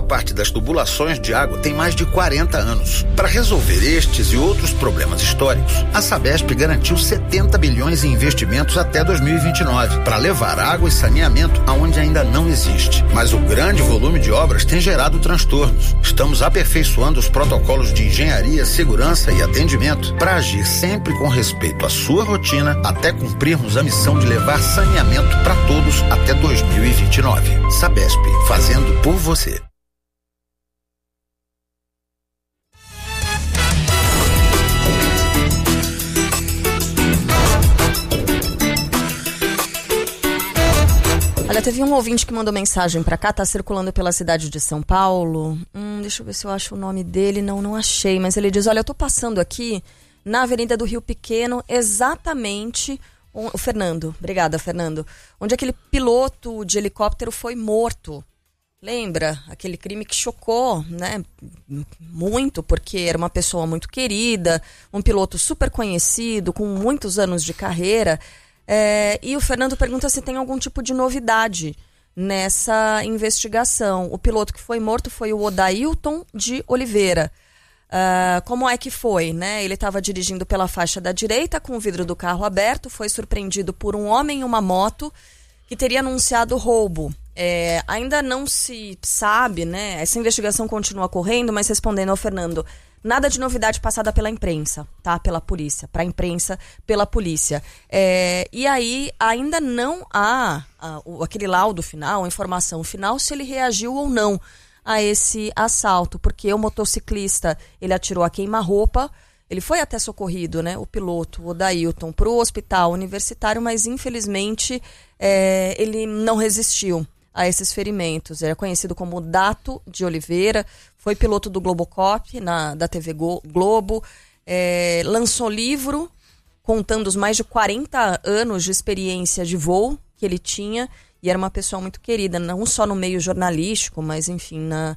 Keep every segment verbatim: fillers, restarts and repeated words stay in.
parte das tubulações de água tem mais de quarenta anos. Para resolver estes e outros problemas históricos, a Sabesp garantiu setenta bilhões em investimentos até dois mil e vinte e nove, para levar água e saneamento aonde ainda não existe. Mas o grande volume de obras tem gerado transtornos. Estamos aperfeiçoando os protocolos de engenharia, segurança e atendimento para agir sempre com respeito à sua rotina, até cumprirmos a missão de levar saneamento para todos até dois mil e vinte e nove. Sabesp, fazendo por você. Olha, teve um ouvinte que mandou mensagem pra cá, tá circulando pela cidade de São Paulo. Hum, deixa eu ver se eu acho o nome dele. Não, não achei, mas ele diz, olha, eu tô passando aqui na Avenida do Rio Pequeno, exatamente... O Fernando, obrigada, Fernando. Onde aquele piloto de helicóptero foi morto. Lembra? Aquele crime que chocou, né? Muito, porque era uma pessoa muito querida, um piloto super conhecido, com muitos anos de carreira. É, e o Fernando pergunta se tem algum tipo de novidade nessa investigação. O piloto que foi morto foi o Odailton de Oliveira. Uh, como é que foi, né? Ele estava dirigindo pela faixa da direita com o vidro do carro aberto, foi surpreendido por um homem em uma moto que teria anunciado roubo. É, ainda não se sabe, né? Essa investigação continua correndo, mas respondendo ao Fernando, nada de novidade passada pela imprensa, tá? Pela polícia, para a imprensa, pela polícia. É, e aí ainda não há a, o, aquele laudo final, a informação final, se ele reagiu ou não a esse assalto, porque o motociclista, ele atirou a queima-roupa, ele foi até socorrido, né, o piloto, o Odailton, para o hospital universitário, mas infelizmente é, ele não resistiu a esses ferimentos. Ele é conhecido como Dato de Oliveira, foi piloto do Globocop, na, da T V Globo, é, lançou livro contando os mais de quarenta anos de experiência de voo que ele tinha, e era uma pessoa muito querida, não só no meio jornalístico, mas enfim, na,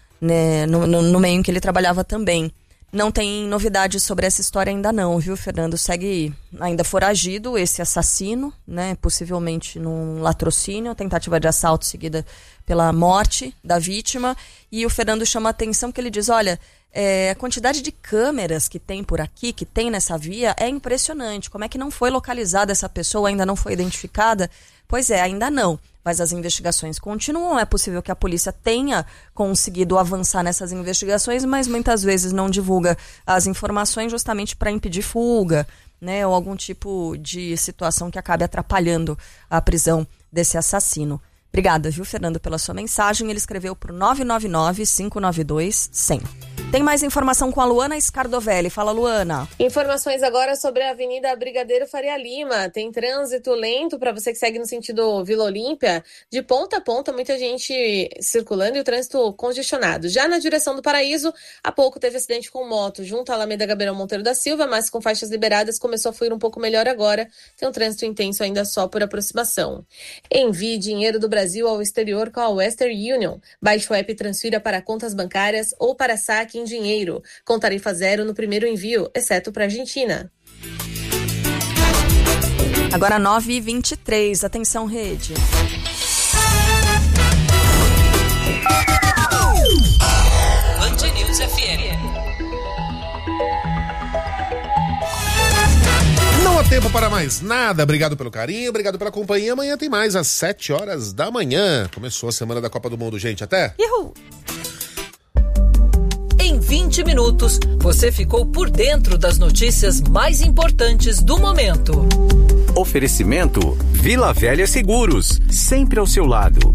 né, no, no, no meio em que ele trabalhava também. Não tem novidades sobre essa história ainda não, viu, Fernando? Segue ainda foragido esse assassino, né? Possivelmente num latrocínio, tentativa de assalto seguida pela morte da vítima. E o Fernando chama a atenção que ele diz, olha, é, a quantidade de câmeras que tem por aqui, que tem nessa via, é impressionante. Como é que não foi localizada essa pessoa, ainda não foi identificada? Pois é, ainda não. Mas as investigações continuam. É possível que a polícia tenha conseguido avançar nessas investigações, mas muitas vezes não divulga as informações justamente para impedir fuga, né, ou algum tipo de situação que acabe atrapalhando a prisão desse assassino. Obrigada, viu, Fernando, pela sua mensagem. Ele escreveu para o nove nove nove, cinco nove dois, cem. Tem mais informação com a Luana Scardovelli. Fala, Luana. Informações agora sobre a Avenida Brigadeiro Faria Lima. Tem trânsito lento para você que segue no sentido Vila Olímpia. De ponta a ponta, muita gente circulando e o trânsito congestionado. Já na direção do Paraíso, há pouco teve acidente com moto junto à Alameda Gabriel Monteiro da Silva, mas com faixas liberadas começou a fluir um pouco melhor agora. Tem um trânsito intenso ainda só por aproximação. Envie dinheiro do Brasil ao exterior com a Western Union. Baixe o app e transfira para contas bancárias ou para saque em dinheiro, com tarifa zero no primeiro envio, exceto para a Argentina. Agora nove e vinte e três, atenção rede. Band News F M. Não há tempo para mais nada. Obrigado pelo carinho, obrigado pela companhia. Amanhã tem mais às sete horas da manhã. Começou a semana da Copa do Mundo, gente. Até! Uhul. Em vinte minutos, você ficou por dentro das notícias mais importantes do momento. Oferecimento Vila Velha Seguros, sempre ao seu lado.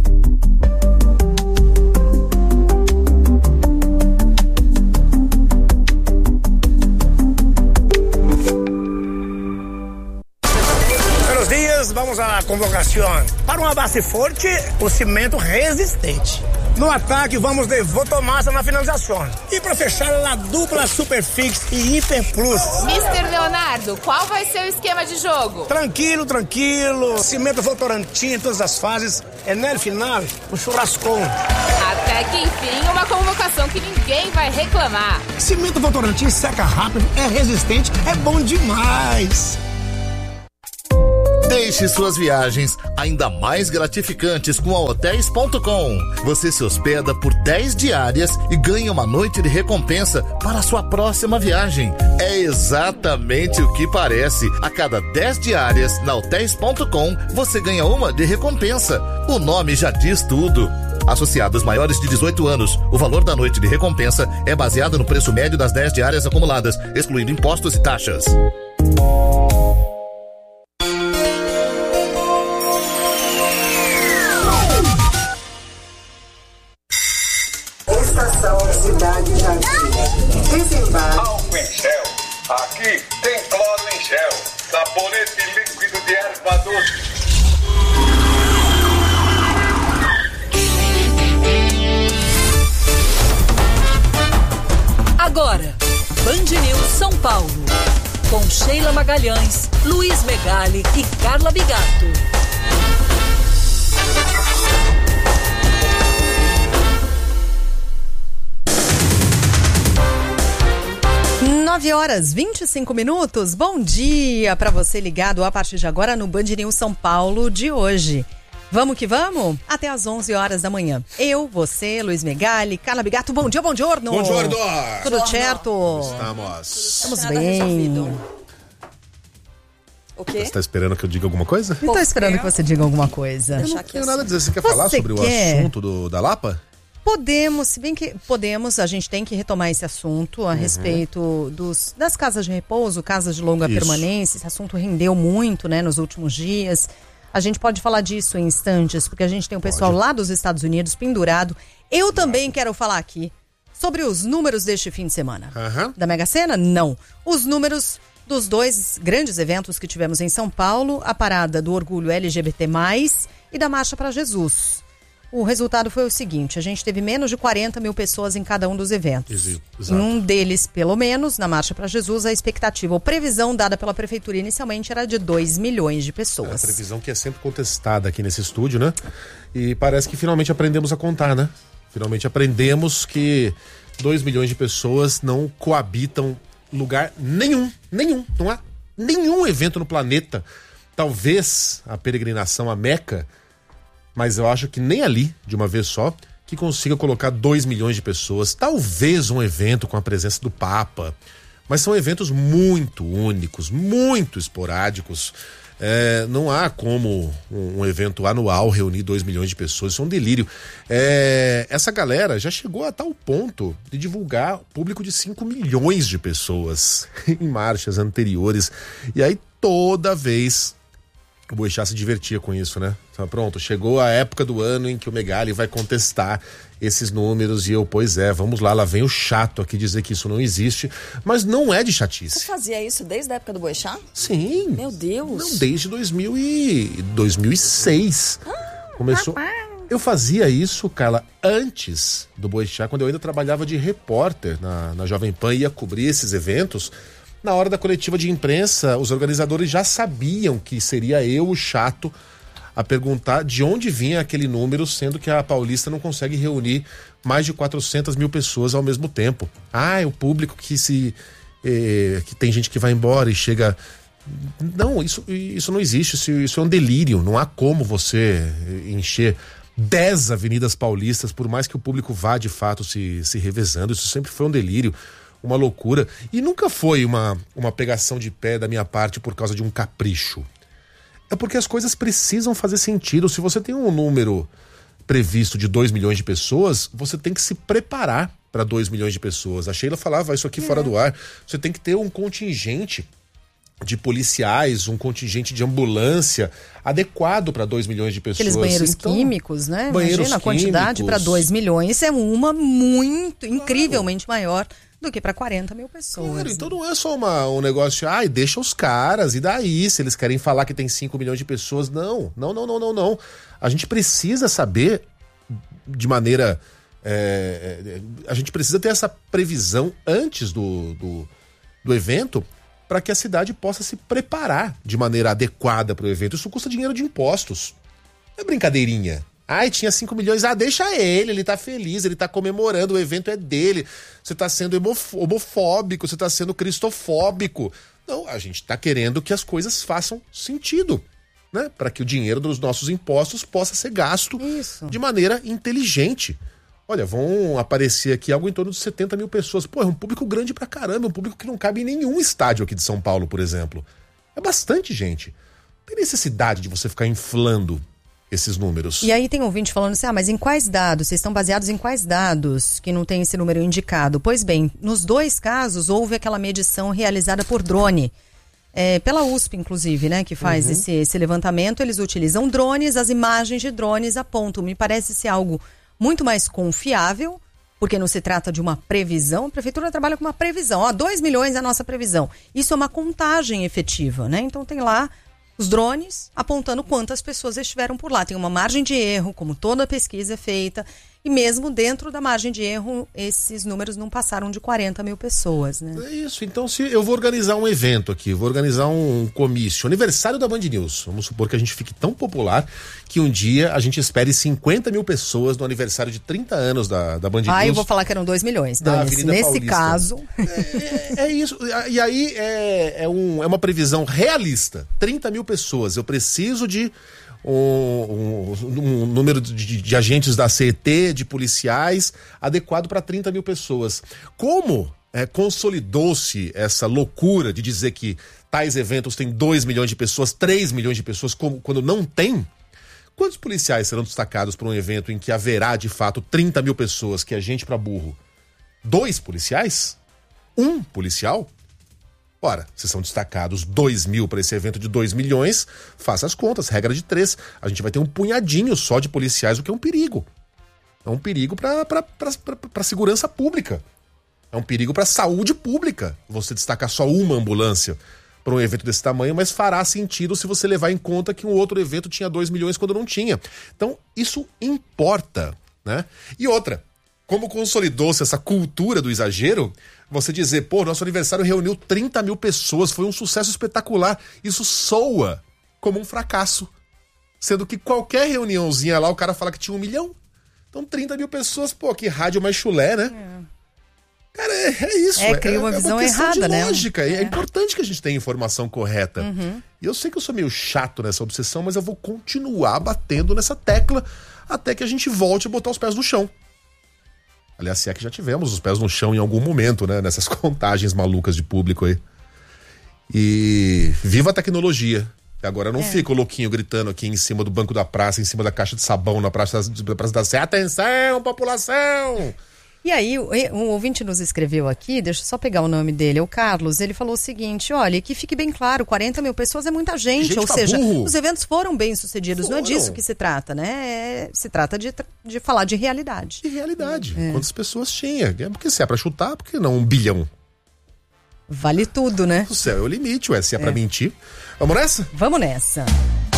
Buenos dias, vamos à convocação. Para uma base forte, o cimento resistente. No ataque, vamos de Votomassa na finalização. E para fechar, a dupla Superfix e Hiper Plus. mister Leonardo, qual vai ser o esquema de jogo? Tranquilo, tranquilo. Cimento Votorantim em todas as fases. É no final, um churrascão. Até que enfim, uma convocação que ninguém vai reclamar. Cimento Votorantim seca rápido, é resistente, é bom demais. Deixe suas viagens ainda mais gratificantes com a Hotéis ponto com. Você se hospeda por dez diárias e ganha uma noite de recompensa para a sua próxima viagem. É exatamente o que parece. A cada dez diárias na Hotéis ponto com, você ganha uma de recompensa. O nome já diz tudo. Associados maiores de dezoito anos, o valor da noite de recompensa é baseado no preço médio das dez diárias acumuladas, excluindo impostos e taxas. Estação Cidade Jardim. Desembarque. Álcool em gel. Aqui tem cloro em gel. Sabonete líquido de erva doce. Agora, Band News São Paulo. Com Sheila Magalhães, Luiz Megali e Carla Bigato. nove horas e vinte e cinco minutos. Bom dia para você ligado a partir de agora no Band News São Paulo de hoje. Vamos que vamos? Até às onze horas da manhã. Eu, você, Luiz Megali, Carla Bigato. Bom dia, bom giorno. Bom giorno. Tudo Giorno. certo? Estamos. Estamos bem. O quê? Você está esperando que eu diga alguma coisa? Eu tô esperando que você diga alguma coisa. Eu não tenho nada a dizer. Você quer falar Você sobre quer? o assunto do, da Lapa? Podemos, se bem que podemos, a gente tem que retomar esse assunto a Uhum. respeito dos, das casas de repouso, casas de longa Isso. permanência. Esse assunto rendeu muito, né, nos últimos dias. A gente pode falar disso em instantes, porque a gente tem um pessoal lá dos Estados Unidos pendurado. Eu também quero falar aqui sobre os números deste fim de semana. Uhum. Da Mega Sena? Não. Os números dos dois grandes eventos que tivemos em São Paulo, a parada do Orgulho L G B T mais, e da Marcha para Jesus. O resultado foi o seguinte, a gente teve menos de quarenta mil pessoas em cada um dos eventos. Exato. Em um deles, pelo menos, na Marcha para Jesus, a expectativa ou previsão dada pela Prefeitura inicialmente era de dois milhões de pessoas. É a previsão que é sempre contestada aqui nesse estúdio, né? E parece que finalmente aprendemos a contar, né? Finalmente aprendemos que dois milhões de pessoas não coabitam lugar nenhum, nenhum, não há nenhum evento no planeta. Talvez a peregrinação à Meca, mas eu acho que nem ali, de uma vez só, que consiga colocar dois milhões de pessoas. Talvez um evento com a presença do Papa. Mas são eventos muito únicos, muito esporádicos. É, não há como um, um evento anual reunir dois milhões de pessoas. Isso é um delírio. É, essa galera já chegou a tal ponto de divulgar público de cinco milhões de pessoas em marchas anteriores. E aí toda vez o Boechat se divertia com isso, né? Pronto, chegou a época do ano em que o Megali vai contestar esses números e eu, pois é, vamos lá, lá vem o chato aqui dizer que isso não existe, mas não é de chatice. Você fazia isso desde a época do Boechat? Sim. Meu Deus. Não, desde dois mil e... dois mil e seis. Ah, começou... Eu fazia isso, Carla, antes do Boechat, quando eu ainda trabalhava de repórter na, na Jovem Pan e ia cobrir esses eventos. Na hora da coletiva de imprensa, os organizadores já sabiam que seria eu o chato a perguntar de onde vinha aquele número, sendo que a Paulista não consegue reunir mais de quatrocentas mil pessoas ao mesmo tempo. Ah, é o público que se... Eh, que tem gente que vai embora e chega... Não, isso, isso não existe, isso, isso é um delírio. Não há como você encher dez avenidas paulistas, por mais que o público vá de fato se, se revezando. Isso sempre foi um delírio, uma loucura. E nunca foi uma, uma pegação de pé da minha parte por causa de um capricho. É porque as coisas precisam fazer sentido. Se você tem um número previsto de dois milhões de pessoas, você tem que se preparar para dois milhões de pessoas. A Sheila falava isso aqui é. fora do ar. Você tem que ter um contingente de policiais, um contingente de ambulância adequado para dois milhões de pessoas. Aqueles banheiros então, químicos, né? Banheiros Imagina a quantidade para dois milhões. É uma muito, claro, incrivelmente maior do que para quarenta mil pessoas. Claro, então não é só uma, um negócio, ai, deixa os caras, e daí, se eles querem falar que tem cinco milhões de pessoas, não, não, não, não, não, não. A gente precisa saber de maneira, é, a gente precisa ter essa previsão antes do, do, do evento, para que a cidade possa se preparar de maneira adequada para o evento. Isso custa dinheiro de impostos. Não é brincadeirinha. Ai, tinha cinco milhões, ah, deixa ele, ele tá feliz, ele tá comemorando, o evento é dele. Você tá sendo homofóbico, você tá sendo cristofóbico. Não, a gente tá querendo que as coisas façam sentido. né? Para que o dinheiro dos nossos impostos possa ser gasto Isso. de maneira inteligente. Olha, vão aparecer aqui algo em torno de setenta mil pessoas. Pô, é um público grande pra caramba, um público que não cabe em nenhum estádio aqui de São Paulo, por exemplo. É bastante gente. Não tem necessidade de você ficar inflando esses números. E aí tem ouvinte falando assim, ah, mas em quais dados? Vocês estão baseados em quais dados que não tem esse número indicado? Pois bem, nos dois casos houve aquela medição realizada por drone. É, pela U S P, inclusive, né, que faz uhum. esse, esse levantamento. Eles utilizam drones, as imagens de drones apontam. Me parece ser algo muito mais confiável, porque não se trata de uma previsão. A prefeitura trabalha com uma previsão. Ó, dois milhões é a nossa previsão. Isso é uma contagem efetiva, né? Então tem lá os drones apontando quantas pessoas estiveram por lá. Tem uma margem de erro, como toda pesquisa é feita. E mesmo dentro da margem de erro, esses números não passaram de quarenta mil pessoas, né? É isso. Então, se eu vou organizar um evento aqui, vou organizar um comício, aniversário da Band News. Vamos supor que a gente fique tão popular que um dia a gente espere cinquenta mil pessoas no aniversário de trinta anos da, da Band News. Ah, eu vou falar que eram dois milhões. Nesse Paulista. Caso... É, é, é isso. E aí é, é, um, é uma previsão realista. trinta mil pessoas. Eu preciso de... Um, um, um número de, de agentes da C E T, de policiais, adequado para trinta mil pessoas. Como é, consolidou-se essa loucura de dizer que tais eventos têm dois milhões de pessoas, três milhões de pessoas, como, quando não tem? Quantos policiais serão destacados para um evento em que haverá, de fato, trinta mil pessoas, que é gente para burro? Dois policiais? Um policial? Ora, se são destacados dois mil para esse evento de dois milhões, faça as contas, regra de três. A gente vai ter um punhadinho só de policiais, o que é um perigo. É um perigo para a segurança pública. É um perigo para a saúde pública. Você destacar só uma ambulância para um evento desse tamanho, mas fará sentido se você levar em conta que um outro evento tinha dois milhões quando não tinha. Então, isso importa, né? E outra, como consolidou-se essa cultura do exagero, você dizer, pô, nosso aniversário reuniu trinta mil pessoas, foi um sucesso espetacular. Isso soa como um fracasso. Sendo que qualquer reuniãozinha lá, o cara fala que tinha um milhão. Então trinta mil pessoas, pô, que rádio mais chulé, né? É. Cara, é, é isso. É, cria uma é, visão é uma questão errada, de né? lógica. É. É. é importante que a gente tenha informação correta. Uhum. E eu sei que eu sou meio chato nessa obsessão, mas eu vou continuar batendo nessa tecla até que a gente volte a botar os pés no chão. Aliás, se é que já tivemos os pés no chão em algum momento, né? Nessas contagens malucas de público aí. E viva a tecnologia. Agora eu não é. fico louquinho gritando aqui em cima do banco da praça, em cima da caixa de sabão na praça da Praça da Sé. Atenção, população! E aí, um ouvinte nos escreveu aqui, deixa eu só pegar o nome dele, é o Carlos, ele falou o seguinte, olha, que fique bem claro, quarenta mil pessoas é muita gente, gente ou tá seja, burro. Os eventos foram bem sucedidos, Foram. não é disso que se trata, né? É, se trata de, de falar de realidade. De realidade, É. quantas pessoas tinha? É porque se é pra chutar, por que não um bilhão? Vale tudo, né? O céu é o limite, ué, se é, é pra mentir. Vamos nessa? Vamos nessa.